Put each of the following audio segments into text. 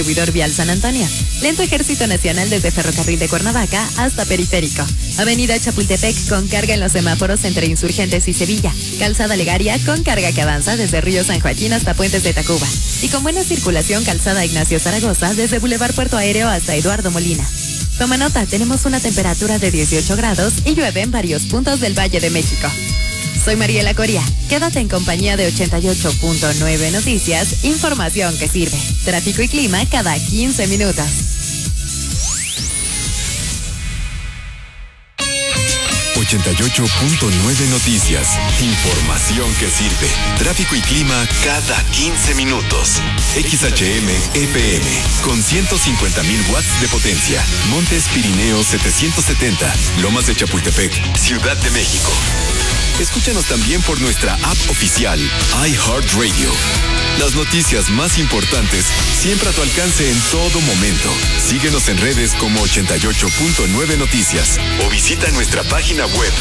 Distribuidor Vial San Antonio. Lento Ejército Nacional desde Ferrocarril de Cuernavaca hasta Periférico. Avenida Chapultepec con carga en los semáforos entre Insurgentes y Sevilla. Calzada Legaria con carga que avanza desde Río San Joaquín hasta Puentes de Tacuba. Y con buena circulación Calzada Ignacio Zaragoza desde Boulevard Puerto Aéreo hasta Eduardo Molina. Toma nota, tenemos una temperatura de 18 grados y llueve en varios puntos del Valle de México. Soy Mariela Coria. Quédate en compañía de 88.9 Noticias, información que sirve. Tráfico y clima cada 15 minutos. 88.9 Noticias, información que sirve. Tráfico y clima cada 15 minutos. XHM FM con 150,000 watts de potencia. Montes Pirineos 770, Lomas de Chapultepec, Ciudad de México. Escúchanos también por nuestra app oficial, iHeartRadio. Las noticias más importantes siempre a tu alcance en todo momento. Síguenos en redes como 88.9 Noticias o visita nuestra página web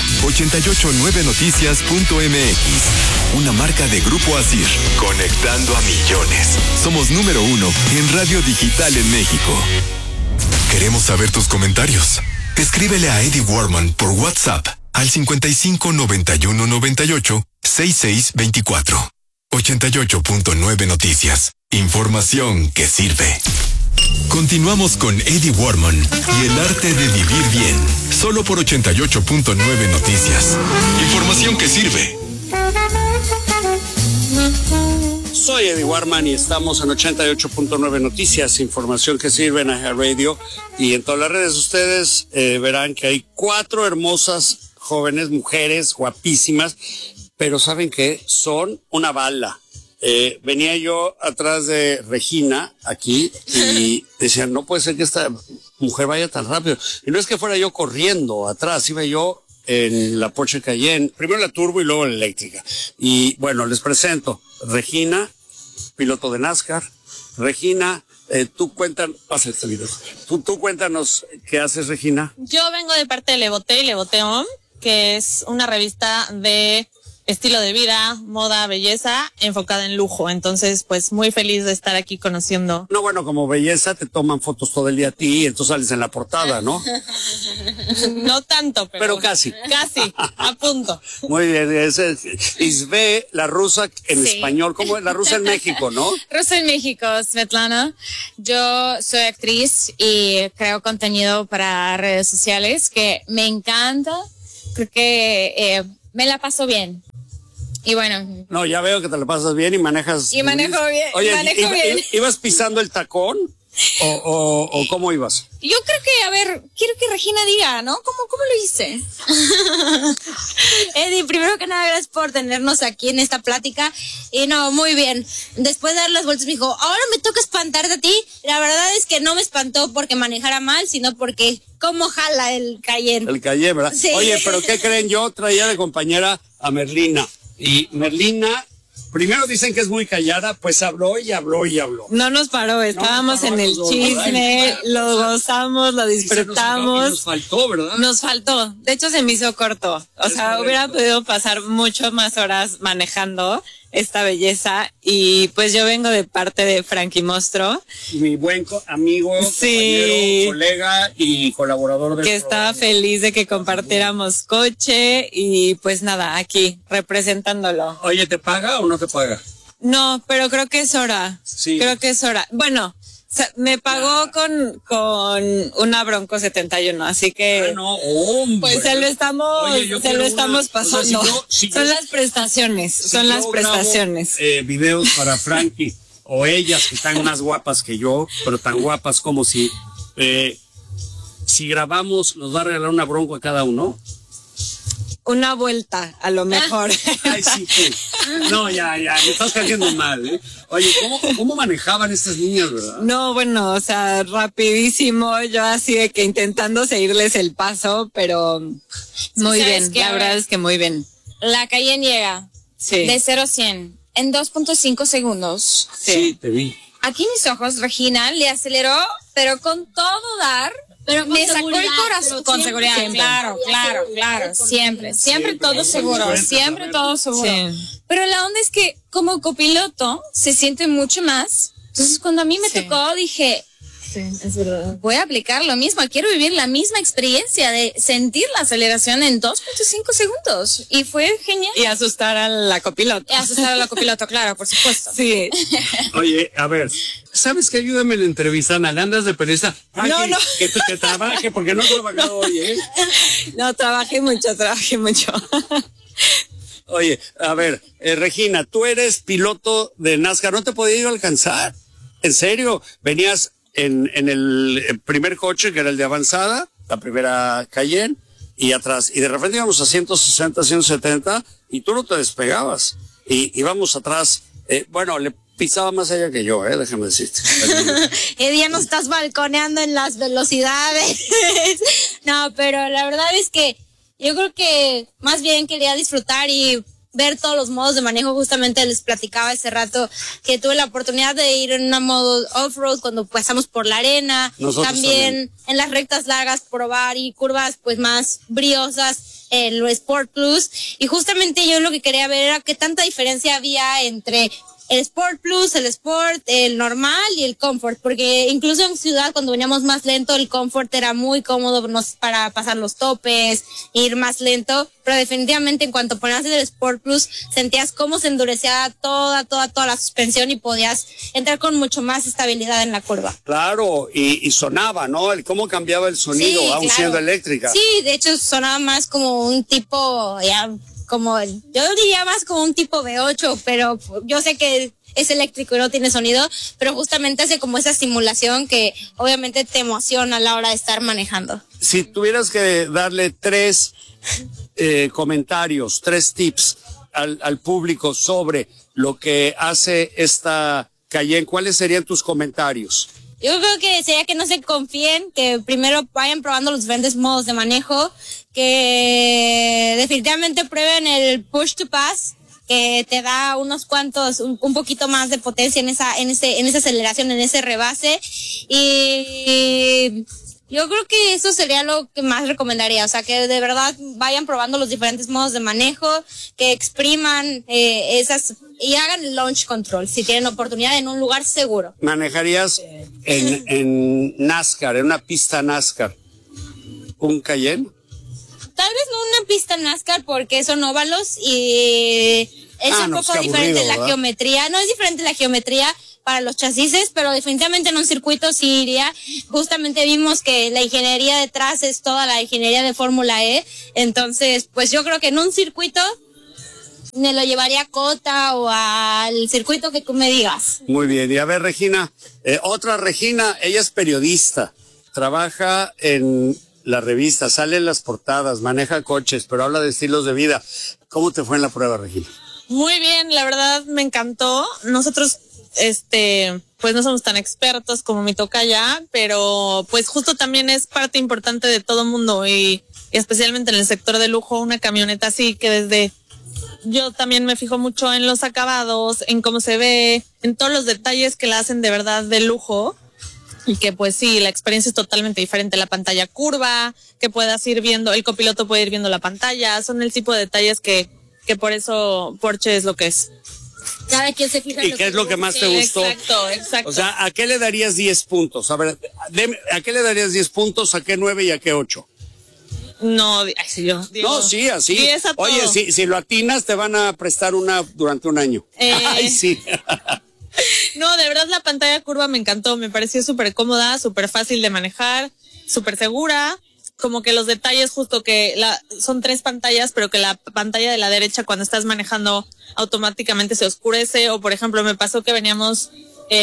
889noticias.mx. Una marca de Grupo Asir, conectando a millones. Somos número 1 en radio digital en México. Queremos saber tus comentarios. Escríbele a Eddie Warman por WhatsApp al 55 91 98 66 24. 88.9 Noticias. Información que sirve. Continuamos con Eddie Warman y el arte de vivir bien. Solo por 88.9 Noticias. Información que sirve. Soy Eddie Warman y estamos en 88.9 Noticias, información que sirve en iHeartRadio. Y en todas las redes ustedes verán que hay 4 hermosas jóvenes, mujeres guapísimas, pero ¿saben qué? Son una bala. Venía yo atrás de Regina, aquí, y decían, no puede ser que esta mujer vaya tan rápido. Y no es que fuera yo corriendo atrás, iba yo en la Porsche Cayenne, primero la turbo y luego la eléctrica. Y bueno, les presento, Regina, piloto de NASCAR. Regina, tú cuéntanos, pasa este video. Tú cuéntanos qué haces, Regina. Yo vengo de parte de Leboteón, que es una revista de estilo de vida, moda, belleza, enfocada en lujo. Entonces, pues muy feliz de estar aquí conociendo. No, bueno, como belleza te toman fotos todo el día a ti y entonces sales en la portada, ¿no? No tanto, pero casi. Casi, a punto. Muy bien, ese es Isbe, la rusa en español. ¿Cómo es? La rusa en México, ¿no? Rusa en México, Svetlana. Yo soy actriz y creo contenido para redes sociales que me encanta. Creo que me la paso bien. Y bueno. No, ya veo que te la pasas bien y manejas. Y manejo bien. Oye, manejo bien. ¿ibas pisando el tacón? ¿O cómo ibas? Yo creo que, a ver, quiero que Regina diga, ¿no? ¿Cómo lo hice? Eddie, primero que nada, gracias por tenernos aquí en esta plática. Y no, muy bien. Después de dar las vueltas me dijo, ahora me toca espantarte a ti. La verdad es que no me espantó porque manejara mal, sino porque cómo jala el Cayenne. El Cayenne, ¿verdad? Sí. Oye, pero ¿qué creen? Yo traía de compañera a Merlina. Y Merlina, primero dicen que es muy callada, pues habló y habló y habló. No nos paró, estábamos en el chisme, lo gozamos, lo disfrutamos. Nos faltó, ¿verdad? Nos faltó, de hecho se me hizo corto, o sea, hubiera podido pasar mucho más horas manejando esta belleza y pues yo vengo de parte de Frankie Mostro. Mi buen amigo, sí, compañero, colega y colaborador del que estaba feliz de que compartiéramos coche y pues nada, aquí representándolo. Oye, ¿te paga o no te paga? No, pero creo que es hora. Sí. Creo que es hora. Bueno, me pagó con una Bronco 71, así que no, hombre. pues se lo estamos pasando. O sea, son las prestaciones, son las prestaciones. Videos para Frankie o ellas que están más guapas que yo, pero tan guapas como si grabamos nos va a regalar una Bronco a cada uno. Una vuelta, a lo mejor. Ay, sí, sí. No, ya, me estás cayendo mal, ¿eh? Oye, ¿cómo manejaban estas niñas, verdad? No, bueno, o sea, rapidísimo, yo así de que intentando seguirles el paso, pero muy bien, la verdad es que muy bien. La Cayenne llega de 0 a 100 en 2.5 segundos. Sí, te vi. Aquí mis ojos, Regina le aceleró, pero con todo dar. Pero me sacó el corazón. Con seguridad, claro. Siempre todo seguro. Siempre todo seguro. Sí. Pero la onda es que como copiloto se siente mucho más Entonces cuando a mí me tocó dije, Sí, es verdad. voy a aplicar lo mismo, quiero vivir la misma experiencia de sentir la aceleración en 2.5 segundos. Y fue genial. Y asustar a la copiloto. Y asustar a la copiloto, claro, por supuesto. Sí. Oye, a ver, ¿sabes qué? Ayúdame en la entrevista, Ana, andas de periodista. No, no. Que trabaje, porque no he trabajado hoy, ¿eh? No, trabajé mucho. Oye, a ver, Regina, tú eres piloto de NASCAR, ¿no te podía ir a alcanzar? ¿En serio? Venías en el primer coche, que era el de avanzada, la primera Cayenne, y atrás, y de repente íbamos a 160, 170, y tú no te despegabas. Y íbamos atrás, bueno, le pisaba más allá que yo, déjame decirte. El día nos estás balconeando en las velocidades. No, pero la verdad es que yo creo que más bien quería disfrutar y ver todos los modos de manejo. Justamente les platicaba hace rato que tuve la oportunidad de ir en un modo off-road cuando pasamos por la arena. Nosotros también en las rectas largas probar y curvas pues más briosas en lo Sport Plus. Y justamente yo lo que quería ver era qué tanta diferencia había entre el Sport Plus, el Sport, el normal y el Comfort, porque incluso en ciudad cuando veníamos más lento el Comfort era muy cómodo para pasar los topes, ir más lento, pero definitivamente en cuanto ponías el Sport Plus sentías cómo se endurecía toda la suspensión y podías entrar con mucho más estabilidad en la curva. Claro, y sonaba, ¿no? Cómo cambiaba el sonido, Sí, aún claro. siendo eléctrica. Sí, de hecho sonaba más como un tipo, yo diría más como un tipo V8, pero yo sé que es eléctrico y no tiene sonido, pero justamente hace como esa simulación que obviamente te emociona a la hora de estar manejando. Si tuvieras que darle 3 comentarios, 3 tips al público sobre lo que hace esta Cayenne, ¿cuáles serían tus comentarios? Yo creo que sería que no se confíen, que primero vayan probando los diferentes modos de manejo, que definitivamente prueben el push to pass, que te da unos cuantos, un poquito más de potencia en esa aceleración, en ese rebase. Y yo creo que eso sería lo que más recomendaría, o sea, que de verdad vayan probando los diferentes modos de manejo, que expriman y hagan el launch control si tienen oportunidad en un lugar seguro. ¿Manejarías en NASCAR, en una pista NASCAR, un Cayenne? Tal vez no una pista NASCAR porque son óvalos y es un poco diferente la geometría. No es diferente la geometría para los chasis, pero definitivamente en un circuito sí iría. Justamente vimos que la ingeniería detrás es toda la ingeniería de Fórmula E. Entonces, pues yo creo que en un circuito me lo llevaría a Cota o al circuito que tú me digas. Muy bien. Y a ver, Regina, otra Regina, ella es periodista, trabaja en la revista, sale en las portadas, maneja coches, pero habla de estilos de vida. ¿Cómo te fue en la prueba, Regina? Muy bien, la verdad me encantó. Nosotros, pues no somos tan expertos como mi tocaya, pero pues justo también es parte importante de todo mundo y especialmente en el sector de lujo, una camioneta así que yo también me fijo mucho en los acabados, en cómo se ve, en todos los detalles que la hacen de verdad de lujo. Y que pues sí, la experiencia es totalmente diferente. La pantalla curva, que puedas ir viendo, el copiloto puede ir viendo la pantalla, son el tipo de detalles que por eso Porsche es lo que es. Cada quien se fija. ¿Y qué es lo que más te gustó? Exacto. O sea, ¿a qué le darías 10 puntos? A ver, ¿a qué le darías 10 puntos? ¿A qué 9 y a qué 8? No, ay, sí, yo digo, No, sí, así. 10 a todo. Oye, si lo atinas, te van a prestar una durante un año. Ay, sí. No, de verdad la pantalla curva me encantó, me pareció súper cómoda, súper fácil de manejar, súper segura, como que los detalles justo que son 3 pantallas, pero que la pantalla de la derecha cuando estás manejando automáticamente se oscurece, o por ejemplo me pasó que veníamos,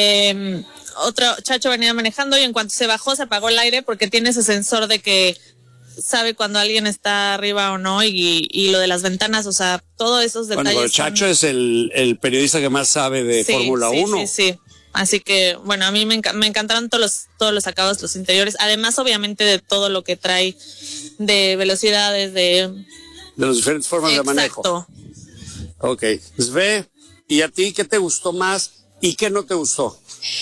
otro chacho venía manejando y en cuanto se bajó se apagó el aire porque tiene ese sensor de que sabe cuando alguien está arriba o no y lo de las ventanas, o sea, todos esos detalles. Bueno, Chacho es el periodista que más sabe de Fórmula 1. Sí. Así que, bueno, a mí me encantaron todos los acabados, los interiores, además obviamente de todo lo que trae de velocidades, de las diferentes formas de manejo. Exacto. Ok. Sve, ¿y a ti qué te gustó más y qué no te gustó?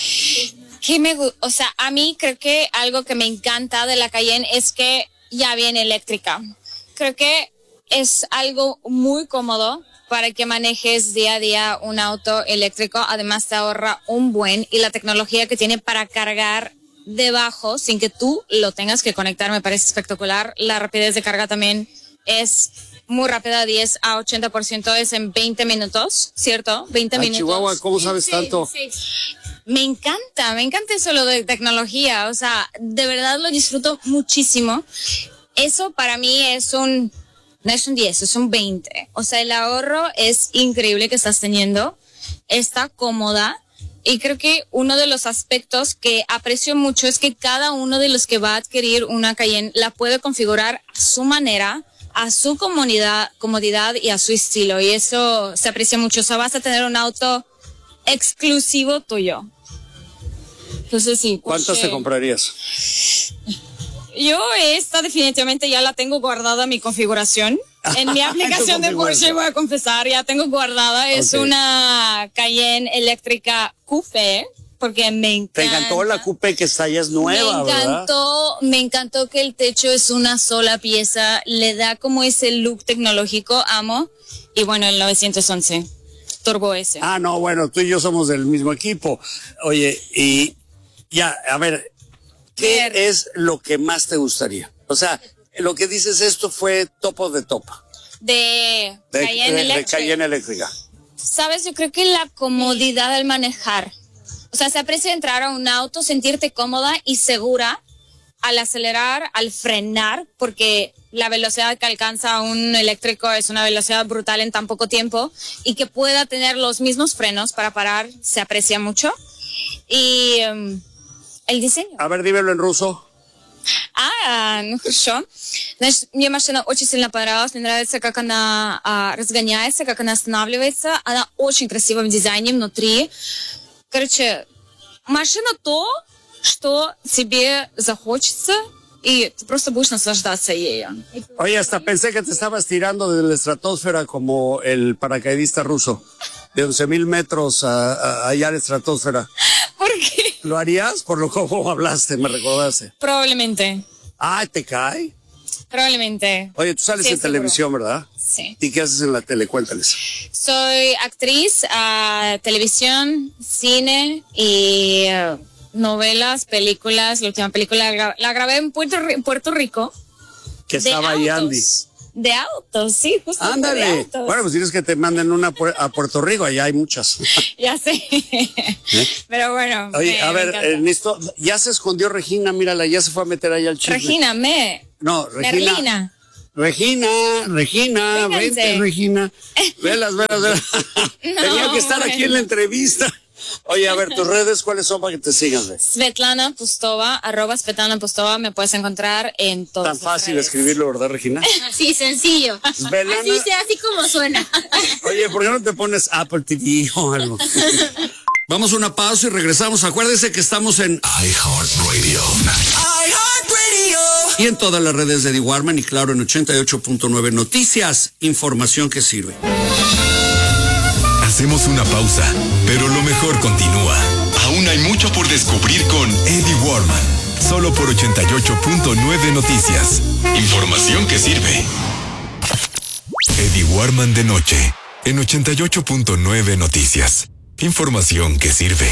O sea, a mí creo que algo que me encanta de la Cayenne es que ya viene eléctrica. Creo que es algo muy cómodo para que manejes día a día un auto eléctrico. Además te ahorra un buen, y la tecnología que tiene para cargar debajo sin que tú lo tengas que conectar me parece espectacular. La rapidez de carga también es muy rápida, 10 a 80% es en 20 minutos, ¿cierto? 20 minutos. Chihuahua, ¿cómo sabes tanto? Sí. Me encanta eso lo de tecnología, o sea, de verdad lo disfruto muchísimo. Eso para mí no es un 10, es un 20. O sea, el ahorro es increíble que estás teniendo, está cómoda. Y creo que uno de los aspectos que aprecio mucho es que cada uno de los que va a adquirir una Cayenne la puede configurar a su manera, a su comodidad y a su estilo. Y eso se aprecia mucho. O sea, vas a tener un auto exclusivo tuyo. Entonces sí. ¿Cuántas te comprarías? Yo esta definitivamente ya la tengo guardada mi configuración. En mi aplicación de Porsche, voy a confesar, ya tengo guardada. Es una Cayenne eléctrica Coupé, porque me encanta. Te encantó la Coupé que está, ya es nueva, ¿verdad? Me encantó que el techo es una sola pieza, le da como ese look tecnológico, amo. Y bueno, el 911 Turbo S. Ah, no, bueno, tú y yo somos del mismo equipo. Oye, y ya, a ver, ¿qué es lo que más te gustaría? O sea, lo que dices, esto fue topo de topa. De Cayenne eléctrica. Sabes, yo creo que la comodidad al manejar. O sea, se aprecia entrar a un auto, sentirte cómoda y segura al acelerar, al frenar, porque la velocidad que alcanza un eléctrico es una velocidad brutal en tan poco tiempo, y que pueda tener los mismos frenos para parar se aprecia mucho. Y el diseño. A ver, dímelo en ruso. Ну хорошо. Значит, мне машина очень сильно понравилась. Мне нравится, как она разгоняется, как она останавливается. Она очень красива в дизайне внутри. Короче, машина то, что тебе захочется, y tú просто будешь наслаждаться ею. Oye, hasta pensé que te estabas tirando de la estratosfera como el paracaidista ruso, de 11,000 metros allá a la estratosfera. ¿Por qué? ¿Lo harías? Por lo como hablaste, me recordaste. Probablemente. Ah, ¿te cae? Probablemente. Oye, tú sales Sí, en seguro. televisión, ¿verdad? Sí. ¿Y qué haces en la tele? Cuéntales. Soy actriz, televisión, cine y novelas, películas. La última película la grabé en Puerto Rico. Que estaba ahí Andy. De autos, sí, justo. De Ándale. autos. Bueno, pues tienes que te manden una a Puerto Rico, allá hay muchas. Ya sé. Pero bueno. Oye, a ver, encanta. listo. Ya se escondió Regina, mírala, ya se fue a meter ahí al chisme. No, Regina. Regina, Vénganse. vente, Regina. Velas. Tenía que estar aquí en la entrevista. Oye, a ver, tus redes, ¿cuáles son para que te sigan? Svetlana Pustova, @Svetlana Pustova, me puedes encontrar en todas Tan fácil las redes. escribirlo, ¿verdad, Regina? Sí, sencillo. Svetlana. Así como suena. Oye, ¿por qué no te pones Apple TV o algo? Vamos a una pausa y regresamos. Acuérdense que estamos en iHeartRadio. Y en todas las redes de Eddie Warman y claro, en 88.9 Noticias, información que sirve. Hacemos una pausa, pero lo mejor continúa. Aún hay mucho por descubrir con Eddie Warman. Solo por 88.9 Noticias. Información que sirve. Eddie Warman de noche, en 88.9 Noticias. Información que sirve.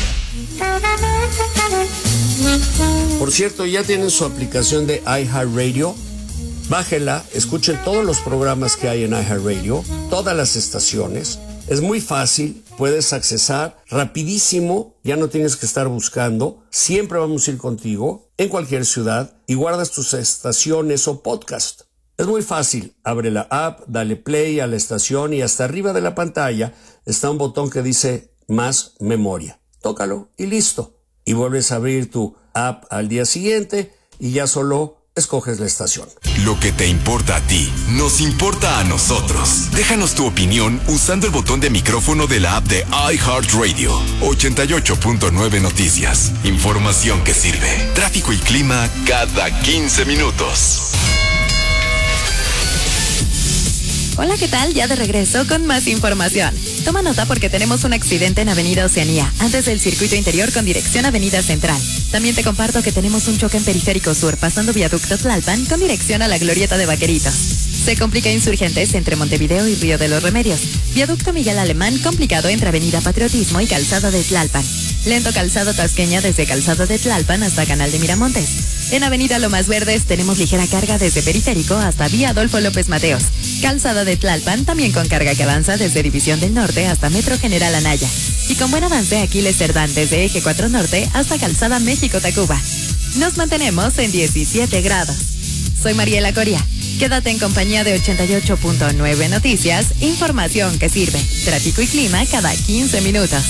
Por cierto, ya tienen su aplicación de iHeartRadio. Bájela, escuchen todos los programas que hay en iHeartRadio, todas las estaciones. Es muy fácil, puedes accesar rapidísimo, ya no tienes que estar buscando. Siempre vamos a ir contigo en cualquier ciudad y guardas tus estaciones o podcast. Es muy fácil, abre la app, dale play a la estación y hasta arriba de la pantalla está un botón que dice más memoria. Tócalo y listo. Y vuelves a abrir tu app al día siguiente y ya solo escoges la estación. Lo que te importa a ti, nos importa a nosotros. Déjanos tu opinión usando el botón de micrófono de la app de iHeartRadio. 88.9 Noticias. Información que sirve. Tráfico y clima cada 15 minutos. Hola, ¿qué tal? Ya de regreso con más información. Toma nota porque tenemos un accidente en Avenida Oceanía, antes del circuito interior con dirección Avenida Central. También te comparto que tenemos un choque en Periférico Sur, pasando Viaducto Tlalpan con dirección a la Glorieta de Vaqueritos. Se complica Insurgentes entre Montevideo y Río de los Remedios. Viaducto Miguel Alemán complicado entre Avenida Patriotismo y Calzada de Tlalpan. Lento Calzado Tasqueña desde Calzada de Tlalpan hasta Canal de Miramontes. En Avenida Lomas Verdes tenemos ligera carga desde Periférico hasta Vía Adolfo López Mateos. Calzada de Tlalpan también con carga que avanza desde División del Norte hasta Metro General Anaya. Y con buen avance Aquiles Cerdán desde Eje 4 Norte hasta Calzada México-Tacuba. Nos mantenemos en 17 grados. Soy Mariela Coria. Quédate en compañía de 88.9 Noticias, información que sirve. Tráfico y clima cada 15 minutos.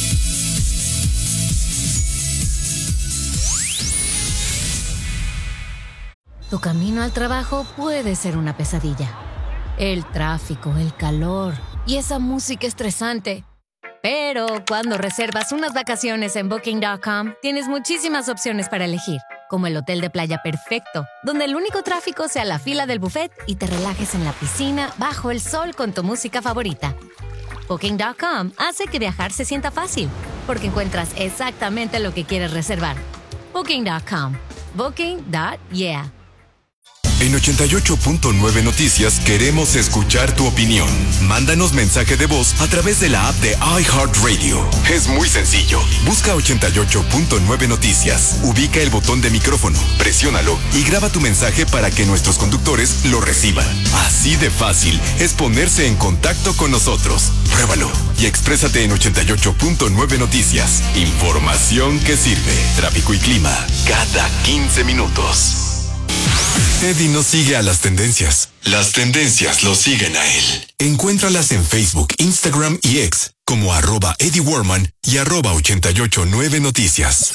Tu camino al trabajo puede ser una pesadilla. El tráfico, el calor y esa música estresante. Pero cuando reservas unas vacaciones en Booking.com, tienes muchísimas opciones para elegir, como el hotel de playa perfecto, donde el único tráfico sea la fila del buffet y te relajes en la piscina bajo el sol con tu música favorita. Booking.com hace que viajar se sienta fácil, porque encuentras exactamente lo que quieres reservar. Booking.com. Booking.yeah. En 88.9 Noticias queremos escuchar tu opinión. Mándanos mensaje de voz a través de la app de iHeartRadio. Es muy sencillo. Busca 88.9 Noticias. Ubica el botón de micrófono, presiónalo y graba tu mensaje para que nuestros conductores lo reciban. Así de fácil es ponerse en contacto con nosotros. Pruébalo y exprésate en 88.9 Noticias. Información que sirve. Tráfico y clima cada 15 minutos. Eddie no sigue a las tendencias. Las tendencias lo siguen a él. Encuéntralas en Facebook, Instagram y X como @Eddie Warman y @889 Noticias.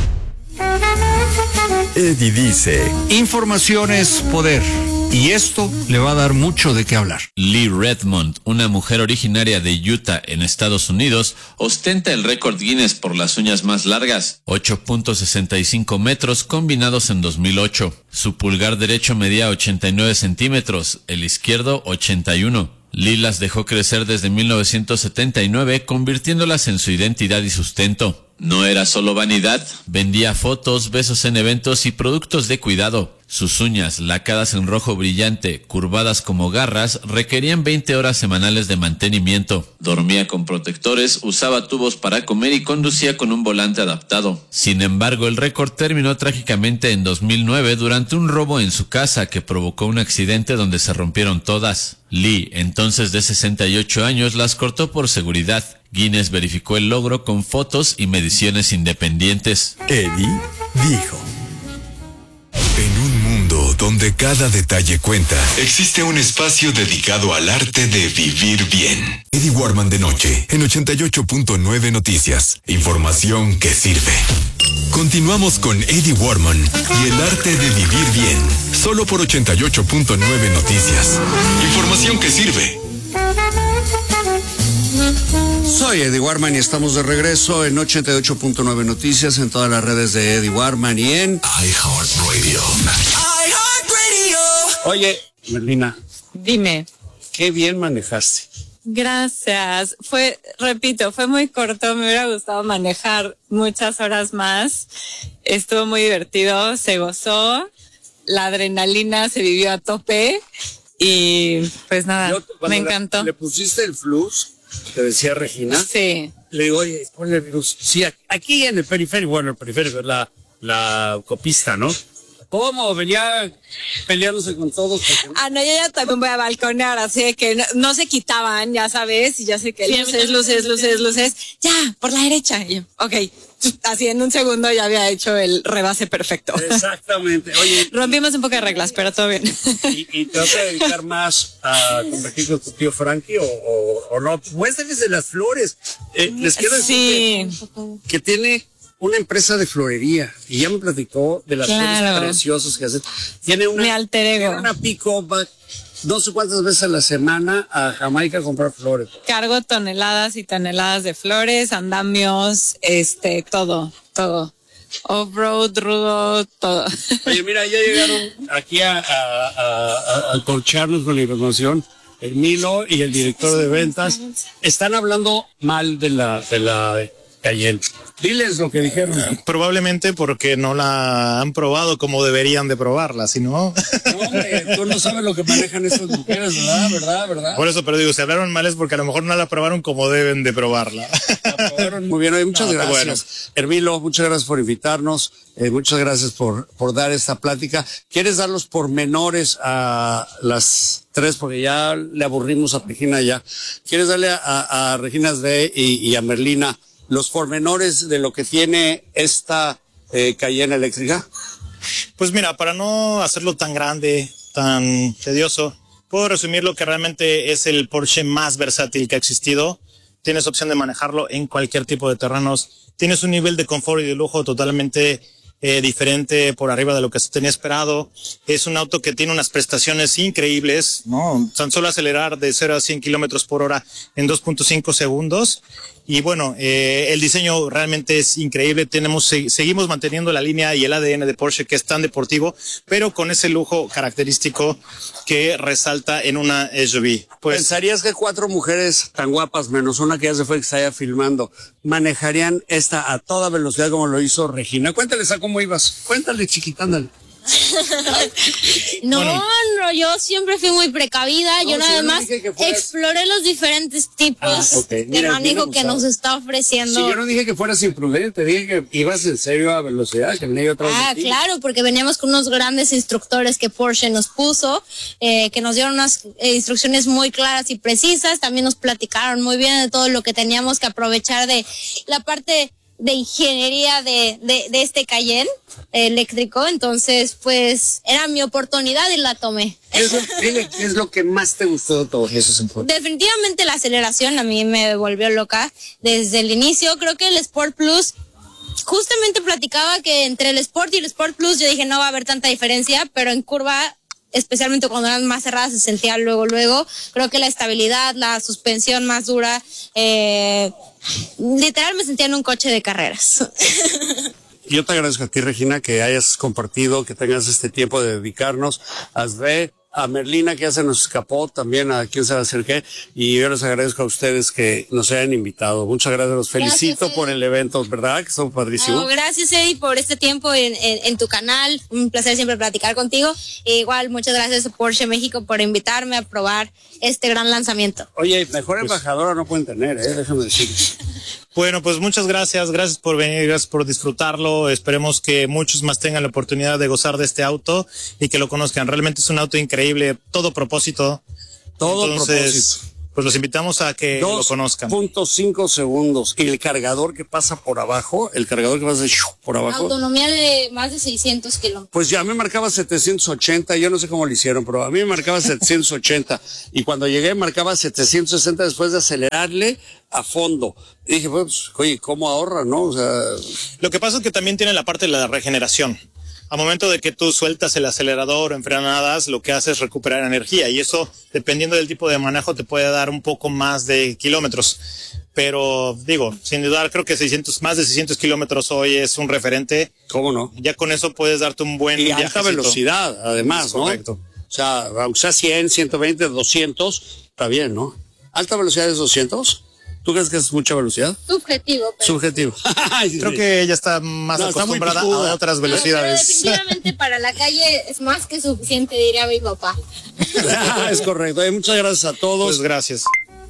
Eddie dice: Información es poder. Y esto le va a dar mucho de qué hablar. Lee Redmond, una mujer originaria de Utah, en Estados Unidos, ostenta el récord Guinness por las uñas más largas, 8.65 metros combinados en 2008. Su pulgar derecho medía 89 centímetros, el izquierdo 81. Lee las dejó crecer desde 1979, convirtiéndolas en su identidad y sustento. No era solo vanidad, vendía fotos, besos en eventos y productos de cuidado. Sus uñas, lacadas en rojo brillante, curvadas como garras, requerían 20 horas semanales de mantenimiento. Dormía con protectores, usaba tubos para comer y conducía con un volante adaptado. Sin embargo, el récord terminó trágicamente en 2009 durante un robo en su casa que provocó un accidente donde se rompieron todas. Lee, entonces de 68 años, las cortó por seguridad. Guinness verificó el logro con fotos y mediciones independientes. Eddie dijo: En un mundo donde cada detalle cuenta, existe un espacio dedicado al arte de vivir bien. Eddie Warman de noche, en 88.9 Noticias. Información que sirve. Continuamos con Eddie Warman y el arte de vivir bien. Solo por 88.9 Noticias. Información que sirve. Soy Eddie Warman y estamos de regreso en 88.9 Noticias, en todas las redes de Eddie Warman y en iHeartRadio. Oye, Merlina, Dime. qué bien manejaste. Gracias. Repito, fue muy corto. Me hubiera gustado manejar muchas horas más. Estuvo muy divertido, se gozó. La adrenalina se vivió a tope. Y pues nada, me encantó. Le pusiste el flux, te decía Regina. Sí. Le digo, oye, ponle el virus. Sí, aquí en el periférico, bueno, el periférico es la autopista, ¿no? ¿Cómo? Venía peleándose con todos. No, yo ya también voy a balconear, así de que no se quitaban, ya sabes, y ya sé que luces, ya, por la derecha. Y yo, ok, así en un segundo ya había hecho el rebase perfecto. Exactamente. Oye, rompimos un poco de reglas, pero todo bien. ¿Y te vas a dedicar más a convertir con tu tío Frankie o no? Muéstrales de las flores. Les quiero decir que tiene una empresa de florería y ya me platicó de las flores preciosas que hace. Tiene Mi alter ego. Tiene una pick-up, no sé cuántas veces a la semana a Jamaica a comprar flores. Cargo toneladas y toneladas de flores, andamios, todo. Off-road, rudo, todo. Oye, mira, ya llegaron aquí a colcharnos con la información. El Milo y el director de ventas están hablando mal de la Cayenne. Diles lo que dijeron. Probablemente porque no la han probado como deberían de probarla, si no... No, hombre, tú no sabes lo que manejan esas mujeres, ¿verdad? Por eso, pero digo, si hablaron mal es porque a lo mejor no la probaron como deben de probarla. La probaron muy bien, oye, muchas gracias. Bueno. Hermilo, muchas gracias por invitarnos, muchas gracias por dar esta plática. ¿Quieres dar los pormenores a las tres? Porque ya le aburrimos a Regina ya. ¿Quieres darle a Regina Sdé y a Merlina los pormenores de lo que tiene esta Cayenne eléctrica? Pues mira, para no hacerlo tan grande, tan tedioso, puedo resumir lo que realmente es el Porsche más versátil que ha existido. Tienes opción de manejarlo en cualquier tipo de terrenos. Tienes un nivel de confort y de lujo totalmente diferente, por arriba de lo que se tenía esperado. Es un auto que tiene unas prestaciones increíbles, ¿no? Tan solo acelerar de 0 a 100 kilómetros por hora en 2.5 segundos. Y bueno, el diseño realmente es increíble. Seguimos manteniendo la línea y el ADN de Porsche, que es tan deportivo, pero con ese lujo característico que resalta en una SUV. Pues, ¿pensarías que 4 mujeres tan guapas, menos una que ya se fue, que está allá filmando, manejarían esta a toda velocidad como lo hizo Regina? Cuéntales a cómo ibas. Cuéntale, chiquita, ándale. No, yo siempre fui muy precavida. Yo nada más exploré los diferentes tipos de manejo que nos está ofreciendo. Sí, yo no dije que fueras imprudente, dije que ibas en serio a velocidad, que venía otra vez. Claro, porque veníamos con unos grandes instructores que Porsche nos puso, que nos dieron unas instrucciones muy claras y precisas. También nos platicaron muy bien de todo lo que teníamos que aprovechar de la parte de ingeniería de este Cayenne eléctrico. Entonces, pues, era mi oportunidad y la tomé. ¿Qué es lo que más te gustó de todo eso? Definitivamente la aceleración a mí me volvió loca desde el inicio. Creo que el Sport Plus, justamente platicaba que entre el Sport y el Sport Plus yo dije no va a haber tanta diferencia, pero en curva, especialmente cuando eran más cerradas, se sentía luego. Creo que la estabilidad, la suspensión más dura, literal me sentía en un coche de carreras. Yo te agradezco a ti, Regina, que hayas compartido, que tengas este tiempo de dedicarnos. A Merlina, que ya se nos escapó, también a quien se va a hacer qué, y yo les agradezco a ustedes que nos hayan invitado. Muchas gracias, los felicito gracias, por el evento, ¿verdad? Que son padrísimos. Gracias, Eddie, por este tiempo en tu canal. Un placer siempre platicar contigo. Igual, muchas gracias a Porsche México por invitarme a probar este gran lanzamiento. Oye, mejor embajadora no pueden tener, déjame decir. Bueno, pues muchas gracias por venir, gracias por disfrutarlo. Esperemos que muchos más tengan la oportunidad de gozar de este auto y que lo conozcan. Realmente es un auto increíble, todo propósito. Entonces, pues los invitamos a que lo conozcan. 2.5 segundos. Y el cargador que pasa por abajo, por abajo. Autonomía de más de 600 kilómetros. Pues ya me marcaba 780, yo no sé cómo lo hicieron, pero a mí me marcaba 780. Y cuando llegué marcaba 760 después de acelerarle a fondo. Y dije, pues, oye, ¿cómo ahorra, no? O sea... Lo que pasa es que también tiene la parte de la regeneración. A momento de que tú sueltas el acelerador o en frenadas, lo que hace es recuperar energía y eso, dependiendo del tipo de manejo, te puede dar un poco más de kilómetros. Pero, digo, sin dudar, creo que más de 600 kilómetros hoy es un referente. ¿Cómo no? Ya con eso puedes darte un buen viajecito. Y alta velocidad, además, ¿no? Correcto. O sea, aunque sea 100, 120, 200, está bien, ¿no? ¿Alta velocidad es 200? ¿Tú crees que es mucha velocidad? Subjetivo. Pero... Subjetivo. Creo que ella está más acostumbrada a otras velocidades. Pero definitivamente para la calle es más que suficiente, diría mi papá. Es correcto. Muchas gracias a todos. Pues gracias.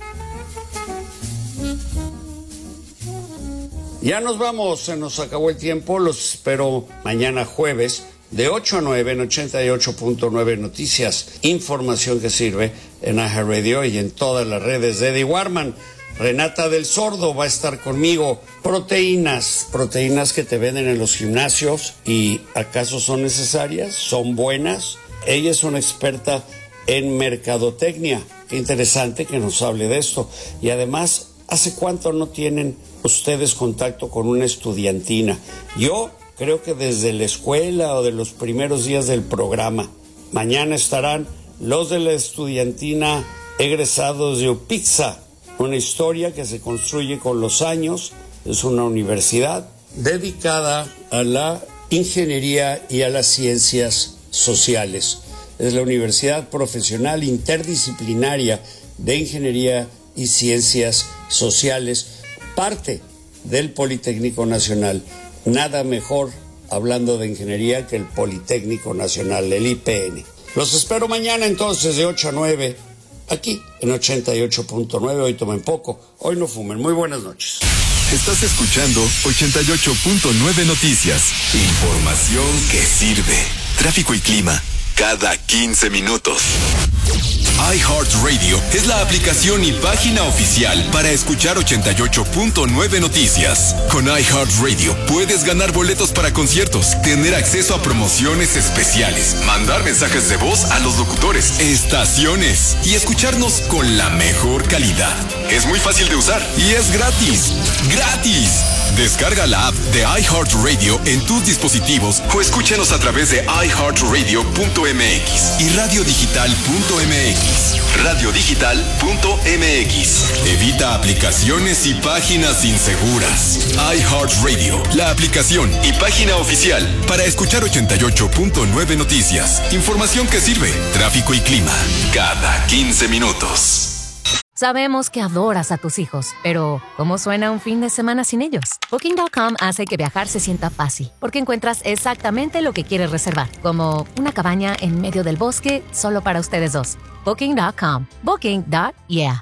Ya nos vamos, se nos acabó el tiempo. Los espero mañana jueves de 8 a 9 en 88.9 Noticias. Información que sirve en iHeartRadio y en todas las redes de Eddie Warman. Renata del Sordo va a estar conmigo. Proteínas que te venden en los gimnasios. ¿Y acaso son necesarias? ¿Son buenas? Ella es una experta en mercadotecnia. Qué interesante que nos hable de esto. Y además, ¿hace cuánto no tienen ustedes contacto con una estudiantina? Yo creo que desde la escuela o de los primeros días del programa. Mañana estarán los de la estudiantina egresados de UPIXA. Una historia que se construye con los años. Es una universidad dedicada a la ingeniería y a las ciencias sociales. Es la Universidad Profesional Interdisciplinaria de Ingeniería y Ciencias Sociales, parte del Politécnico Nacional. Nada mejor, hablando de ingeniería, que el Politécnico Nacional, el IPN. Los espero mañana entonces de 8 a 9, aquí en 88.9. Hoy tomen poco, hoy no fumen. Muy buenas noches. Estás escuchando 88.9 Noticias. Información que sirve. Tráfico y clima cada 15 minutos. iHeartRadio es la aplicación y página oficial para escuchar 88.9 Noticias. Con iHeartRadio puedes ganar boletos para conciertos, tener acceso a promociones especiales, mandar mensajes de voz a los locutores, estaciones y escucharnos con la mejor calidad. Es muy fácil de usar y es gratis. ¡Gratis! Descarga la app de iHeartRadio en tus dispositivos o escúchanos a través de iHeartRadio.mx y radiodigital.mx. Radiodigital.mx. Evita aplicaciones y páginas inseguras. iHeartRadio, la aplicación y página oficial para escuchar 88.9 Noticias. Información que sirve. Tráfico y clima cada 15 minutos. Sabemos que adoras a tus hijos, pero ¿cómo suena un fin de semana sin ellos? Booking.com hace que viajar se sienta fácil, porque encuentras exactamente lo que quieres reservar, como una cabaña en medio del bosque solo para ustedes dos. Booking.com. Booking.yeah.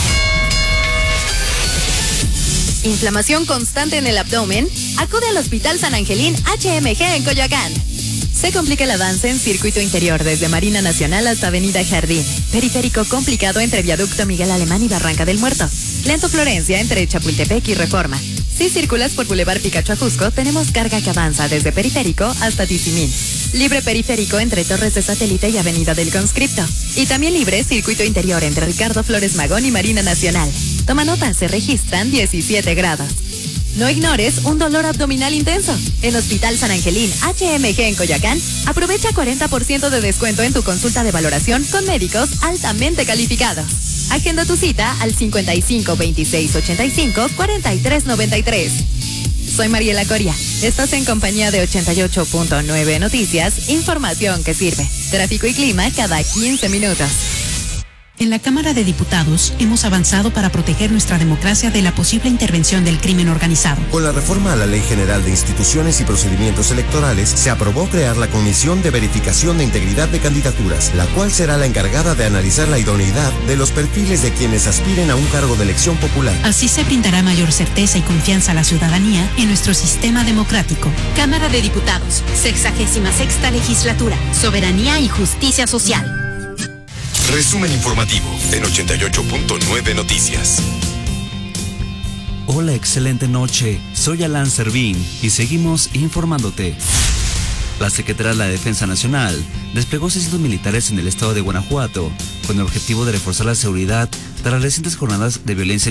¿Inflamación constante en el abdomen? Acude al Hospital San Angelín HMG en Coyoacán. Se complica el avance en circuito interior desde Marina Nacional hasta Avenida Jardín. Periférico complicado entre Viaducto Miguel Alemán y Barranca del Muerto. Lento Florencia entre Chapultepec y Reforma. Si circulas por Boulevard Picacho Ajusco, tenemos carga que avanza desde Periférico hasta Tizimín. Libre periférico entre Torres de Satélite y Avenida del Conscripto. Y también libre circuito interior entre Ricardo Flores Magón y Marina Nacional. Toma nota, se registran 17 grados. No ignores un dolor abdominal intenso. En Hospital San Angelín HMG en Coyoacán, aprovecha 40% de descuento en tu consulta de valoración con médicos altamente calificados. Agenda tu cita al 55 26 85 43 93. Soy Mariela Coria. Estás en compañía de 88.9 Noticias, información que sirve. Tráfico y clima cada 15 minutos. En la Cámara de Diputados hemos avanzado para proteger nuestra democracia de la posible intervención del crimen organizado. Con la reforma a la Ley General de Instituciones y Procedimientos Electorales, se aprobó crear la Comisión de Verificación de Integridad de Candidaturas, la cual será la encargada de analizar la idoneidad de los perfiles de quienes aspiren a un cargo de elección popular. Así se brindará mayor certeza y confianza a la ciudadanía en nuestro sistema democrático. Cámara de Diputados, 66ª Legislatura, Soberanía y Justicia Social. Resumen informativo en 88.9 Noticias. Hola, excelente noche. Soy Alan Servín y seguimos informándote. La Secretaría de la Defensa Nacional desplegó 600 militares en el estado de Guanajuato con el objetivo de reforzar la seguridad tras las recientes jornadas de violencia